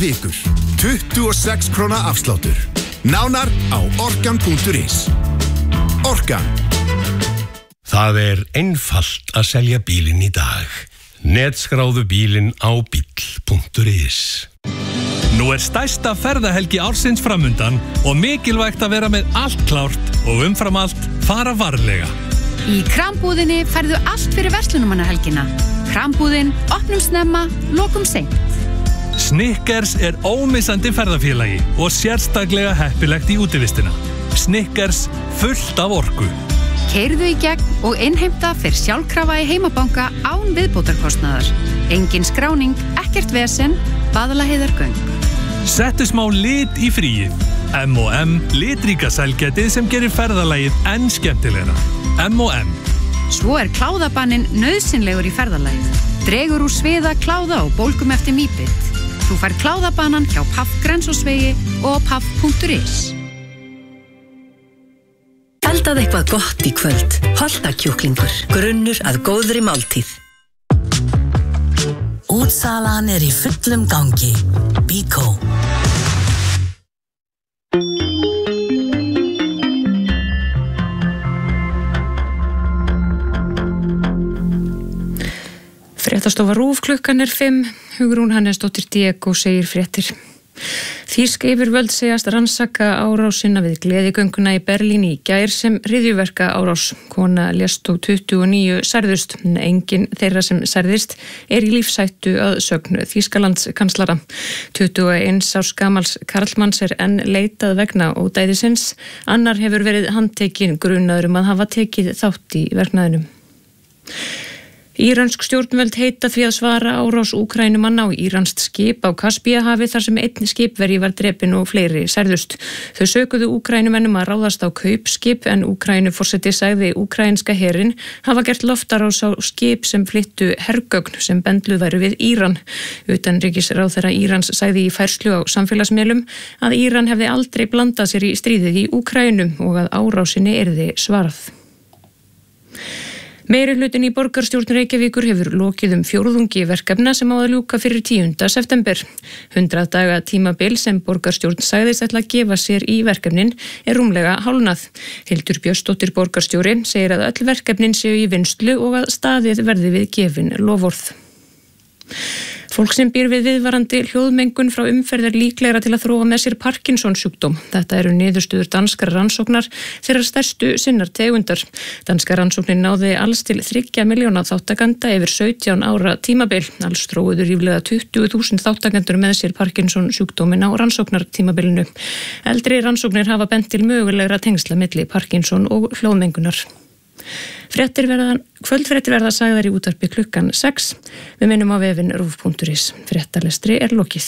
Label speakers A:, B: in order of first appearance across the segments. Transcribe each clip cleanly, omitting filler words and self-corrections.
A: vikur. 26 króna afsláttur. Nánar á orkan.is. Orkan.
B: Það einfalt að selja bílinn í dag. Netskráðu bílinn á bíll.is.
C: Nú stærsta ferðahelgi ársins framundan og mikilvægt að vera með allt klárt og umfram allt fara varlega.
D: Í Krambúðinni færðu allt fyrir verslunarmannahelgina. Krambúðin, opnum snemma, lokum seint.
C: Snickers ómissandi ferðafélagi og sérstaklega heppilegt í útivistina. Snickers fullt af orku.
D: Keyrðu í gegn og innheimta fyrir sjálfkrafa í heimabanka án viðbótarkostnaðar. Engin skráning, ekkert vesen, Vaðlaheiðargöng.
C: Settu smá lit í fríið. M&M litríka sælgætið sem gerir ferðalagið enn skemmtilegra. M&M.
D: Svo kláðabanninn nauðsynlegur í ferðalagið. Dregur úr sviða, kláða og bólgum eftir mýbit. Þú fær kláðabannan hjá Paff Grensásvegi og paff.is.
E: Eldað eitthvað gott í kvöld. Holtakjúklingur. Grunnur að góðri máltíð. Útsalan í fullum gangi. Bíkó.
F: Fréttastofa RÚV klukkan 5. Hugrún Hannesdóttir Diego segir fréttir. Þýsk yfirvöld segjast rannsaka árásina við gleðigönguna í Berlín í gær sem hryðjuverka árás. Kona lést og 29 særðust. Enginn þeirra sem særðist í lífshættu að sögn Þýskalandskanslara. 21 árs gamals karlmanns enn leitað vegna ódæðisins. Annar hefur verið handtekinn grunaður að hafa tekið þátt í verknaðinum. Íransk stjórnvöld heita því að svara árás Úkraínumanna á íranskt skip á Kaspíahafi þar sem einn skipverji var drepinn og fleiri særðust. Þau sökuðu Úkraínumennum að ráðast á kaupskip en Úkraínuforseti sagði úkraínska herinn hafa gert loftárás á skip sem flyttu hergögn sem bendluð væru við Íran. Utanríkisráðherra Írans sagði í færslu á samfélagsmiðlum að Íran hefði aldrei blandað sér í stríðið í Úkraínu og að árásinni yrði svarað. Meirihlutin í borgarstjórn Reykjavíkur hefur lokið fjórðungi verkefna sem á að ljúka fyrir 10. september. 100 daga tímabil sem borgarstjórn sagðist ætla að gefa sér í verkefnin rúmlega hálfnað. Hildur Björnsdóttir borgarstjóri segir að öll verkefnin séu í vinnslu og að staðið verði við gefin loforð. Fólk sem býr við viðvarandi hljóðmengun frá umferð líklegra til að þróa með sér Parkinson sjúkdóm. Þetta eru niðurstöður danskar rannsóknar þeirra stærstu sinnar tegundar. Danska rannsóknin náði alls til 3 milljóna þáttakanda yfir 17 ára tímabil. Alls þróuðu ríflega 20.000 þáttakendur með sér Parkinson sjúkdómin á rannsóknartímabilinu. Eldri rannsóknir hafa bent til mögulegra tengsla milli Parkinson og hljóðmengunar. Kvöldfréttir verða sagðar í útvarpi klukkan 6. Við minnum á vefinn rúv.is. Fréttalestri lokið.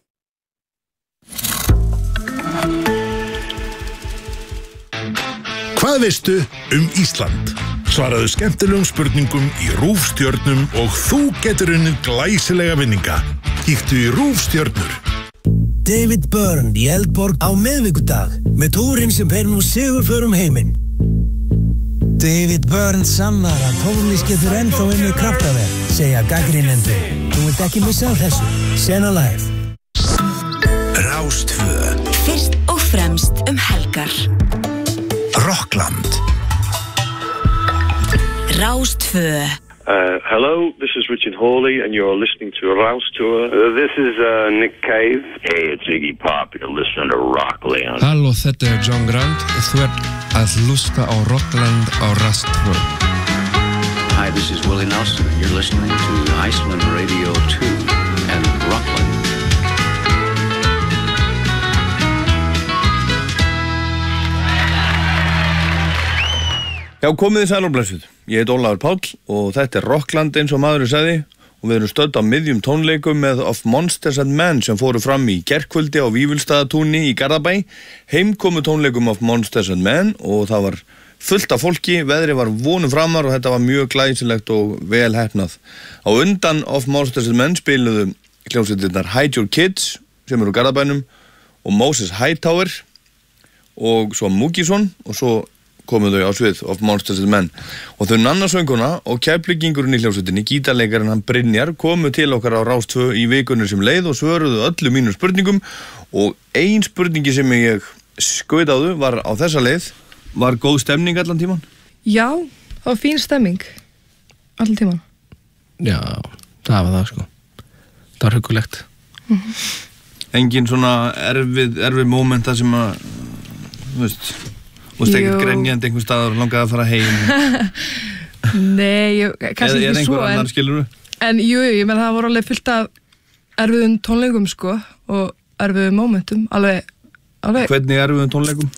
A: Hvað veistu Ísland? Svaraðu skemmtilegum spurningum í RÚV stjörnum og þú getur unnið glæsilega vinninga. Kíktu í RÚV stjörnur.
G: David Byrne í Eldborg á miðvikudag með túrinn sem fer nú sigurför heiminn. David Byrne sannar að tónlist getur ennþá unnið kraftaverk, segja gagnrýnendur. Þú vilt ekki missa af þessu. Sena Live.
A: Rás 2.
E: Fyrst og fremst helgar.
A: Rockland.
E: Rás 2.
H: Hello, this is Richard Hawley and you're listening to Rás 2.
I: This is Nick Cave. Hey, it's Iggy Pop. You're listening to Rockland.
J: Halló, þetta John Grant og þú að hlusta á Rockland á Rás 2.
K: Hi, this is Willie Nelson. You're listening to Iceland Radio 2 and Rockland.
L: Já, komið þið sæl og blessuð. Ég heit Ólafur Páll og þetta Rockland eins og maðurinn sagði og við erum stödd á miðjum tónleikum með Of Monsters and Men sem fóru fram í gærkvöldi á Vífilsstaðatúni í Garðabæ. Heimkomu tónleikum Of Monsters and Men og það var fullt af fólki, veðrið var vonum framar og þetta var mjög glæsilegt og vel heppnað. Á undan Of Monsters and Men spiluðu hljómsveitirnar Hide Your Kids sem eru Garðabænum og Moses Hightower og svo Múkisson og svo komu þau á svið of Monsters and Men og þau Nanna sönguna og Keflvíkingurinn í hljómsveitinni, gítarleikarinn hann Brynjar komu til okkar á Rás 2 í vikunni sem leið og svöruðu öllum mínum spurningum og ein spurningi sem ég skaut á þau var á þessa leið: var góð stemning allan tíman?
M: Já, það var fín stemming allan tíman.
N: Já, það var það sko. Það var huggulegt.
L: Engin svona erfið mómenta sem að, þú veist, og stekir grenjandi einhver staðar og langaði að fara heim.
M: Nei, kannski ekki svo,
L: annar,
M: en jú, ég menn það voru alveg fullt af erfiðum tónleikum sko og erfiðum mómentum, alveg.
L: Hvernig erfiðum tónleikum?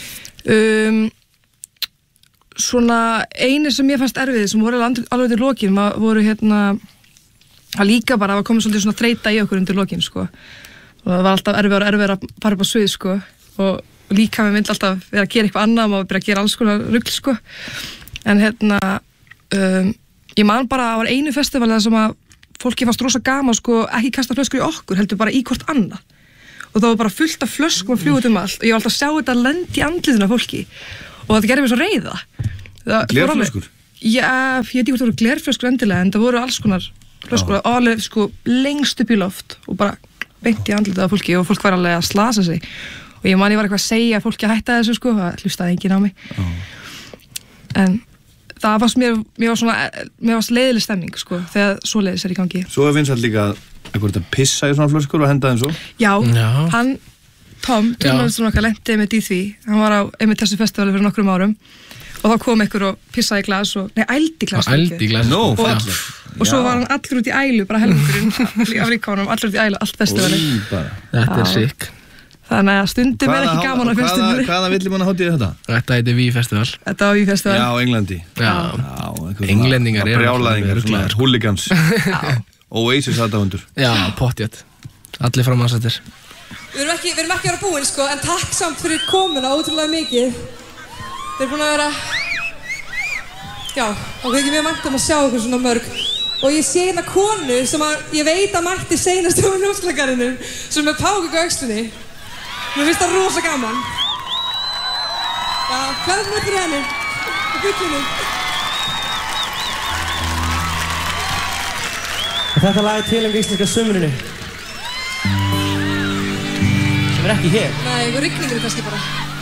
M: Svona eini sem ég fannst erfið sem voru alveg til lokin voru að líka bara að koma svolítið svona þreyta í okkur undir lokin sko. Og það var alltaf erfið að fara upp á svið sko og líka við myndi alltaf vera að gera eitthvað annað og maður byrja að gera alls konar rugl sko. En ég man bara að það var einu festival sem að fólki fannst rosa gaman sko, ekki kasta flöskur í okkur, heldur bara í hvort annað. Og það var bara fullt af flöskum að fljúga út allt og ég var alltaf að sjá þetta lendi í andlitinu af fólki og þetta gerði mér svo reiða.
L: Glerflöskur?
M: Já, ég veit ekki hvort það voru glerflöskur endilega en það voru alls konar flöskur alveg sko lengst upp í loft og bara beint í andlitinu af fólki og fólk var alveg að slasa sig og ég var eitthvað að segja að fólki að hætta þessu sko, það hlustaði enginn á mig. En það fannst mér var leiðileg stemning sko, þegar svoleiðis í gangi.
L: Svo finnst það líka eitthvað að pissa í svona flöskur og henda þeim svo?
M: Já. Hann, Tom, tónlistarinn okkar lenti með í því, hann var á einmitt þessu festivali fyrir nokkrum árum og þá kom einhver og pissaði í glas ældi í glas. Og svo var hann allur út í ælu, bara helmingurinn af ríkánum, allur út í ælu, allt festivali.
N: Þetta sick.
M: Þannig að stundum ekki gaman á festivali.
L: Hvaða villimannahátíð þetta?
N: Þetta heitir Vífestival.
M: Þetta var Vífestival.
L: Já, Englandi.
N: Englendingar
L: Brjálæðingar, hooligans. Oasis aðdáendur.
N: Já, pottjætt. Allir fram að settir.
O: Við erum ekki að vera búin sko, en takk samt fyrir komuna ótrúlega mikið. Þeir búin að vera, já, og við erum mjög mænt að sjá okkur svona mörg. Og ég sé hérna konu sem ég veit að mætti seinast á Ljósleikarinu, sem er pákuk á öxlunni. Mér finnst það rosa gaman. Já, hvað fyrir henni? Á bygglinni.
P: Þetta lag tilhengt íslenska sumrinu. Sem ekki hér.
O: Nei, við rigningum kannski bara.